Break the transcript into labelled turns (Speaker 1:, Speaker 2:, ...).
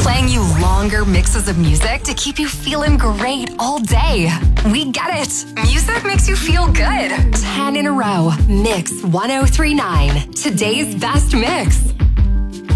Speaker 1: playing you longer mixes of music to keep you feeling great all day. We get it. Music makes you feel good. 10 in a row. Mix 1039. Today's best mix.